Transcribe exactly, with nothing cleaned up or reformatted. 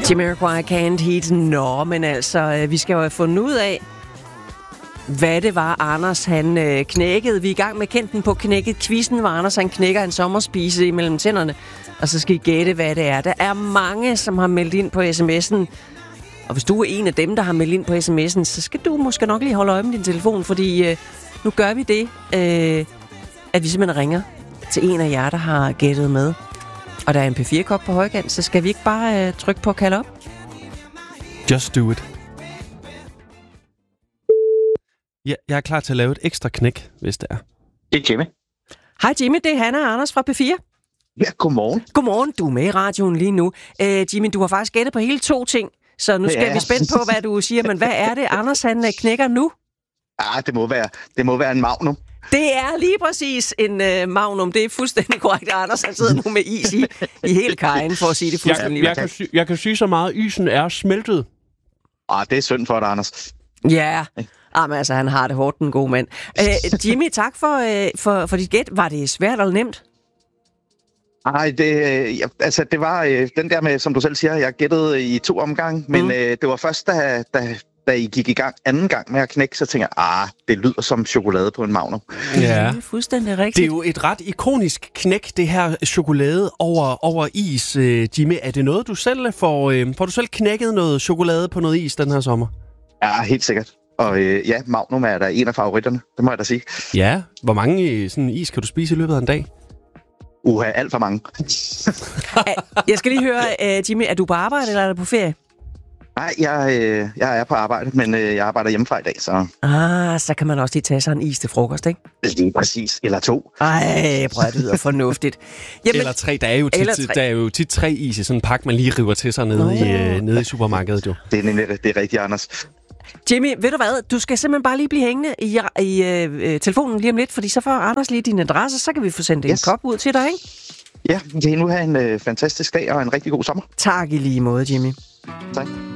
Jamiroquai Can't Heat. Nå, men altså, vi skal jo have fundet ud af, hvad det var, Anders han øh, knækkede. Vi er i gang med Kendt på knækket quizzen, hvor Anders han knækker en sommerspise imellem tænderne. Og så skal I gætte, hvad det er. Der er mange, som har meldt ind på sms'en. Og hvis du er en af dem, der har meldt ind på sms'en, så skal du måske nok lige holde øje med din telefon, fordi øh, nu gør vi det, øh, at vi simpelthen ringer til en af jer, der har gættet med. Og der er en P fire kop på højkant, så skal vi ikke bare øh, trykke på kald op? Just do it. Ja, jeg er klar til at lave et ekstra knæk, hvis det er. Det er Jimmy. Hej Jimmy, det er Hanna og Anders fra P fire. Ja, godmorgen. Godmorgen, du er med i radioen lige nu. Øh, Jimmy, du har faktisk gættet på hele to ting, så nu skal ja. vi spænde på, hvad du siger. Men hvad er det, Anders han knækker nu? Ah, det må være, det må være en magnum. Det er lige præcis en øh, magnum. Det er fuldstændig korrekt, Anders. Han sidder nu med is i, i hele kajen, for at sige det fuldstændig. Jeg, jeg, kan, sy- jeg kan sige så meget, isen er smeltet. Ah, det er synd for dig, Anders. Ja, jamen, altså, han har det hårdt, den gode mand. Øh, Jimmy, tak for, øh, for, for dit gæt. Var det svært eller nemt? Nej, det, ja, altså, det var øh, den der med, som du selv siger, jeg gættede i to omgange, men mm. øh, det var først, da, da, da I gik i gang anden gang med at knække, så tænkte jeg, ah, det lyder som chokolade på en magnum. Ja, det er fuldstændig rigtigt. Det er jo et ret ikonisk knæk, det her chokolade over, over is, øh, Jimmy. Er det noget, du selv får, øh, får du selv knækket noget chokolade på noget is den her sommer? Ja, helt sikkert. Og øh, ja, magnum er da en af favoritterne, det må jeg da sige. Ja, hvor mange sådan is kan du spise i løbet af en dag? Uha, alt for mange. Jeg skal lige høre, uh, Jimmy, er du på arbejde, eller er du på ferie? Nej, jeg, øh, jeg er på arbejde, men øh, jeg arbejder hjemmefra i dag, så... Ah, så kan man også lige tage sig en is til frokost, ikke? Lige præcis. Eller to. Ej, prøv at det lyder fornuftigt. Jamen, eller tre. Der er jo tit, der er jo tit tre is i sådan en pakke, man lige river til sig nede, oh. i, øh, nede i supermarkedet, jo. Det er nemlig det er rigtigt, Anders. Jimmy, ved du hvad? Du skal simpelthen bare lige blive hængende i, i øh, telefonen lige om lidt, fordi så får Anders lige din adresse, så kan vi få sendt yes. en kop ud til dig, ikke? Ja, vi kan nu have en øh, fantastisk dag og en rigtig god sommer. Tak i lige måde, Jimmy. Tak.